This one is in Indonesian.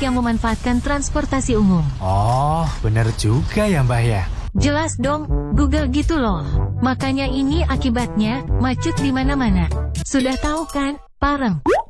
yang memanfaatkan transportasi umum. Oh, bener juga ya Mbah ya. Jelas dong, Google gitu loh. Makanya ini akibatnya, macet di mana-mana. Sudah tahu kan, Pareng?